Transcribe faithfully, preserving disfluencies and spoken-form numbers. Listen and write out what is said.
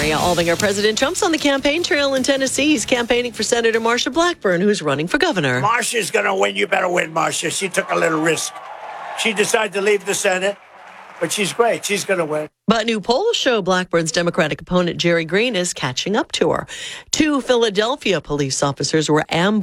Maria Aldinger. President Trump's on the campaign trail in Tennessee. He's campaigning for Senator Marsha Blackburn, who's running for governor. Marsha's going to win. You better win, Marsha. She took a little risk. She decided to leave the Senate, but she's great. She's going to win. But new polls show Blackburn's Democratic opponent, Jerry Green, is catching up to her. Two Philadelphia police officers were ambushed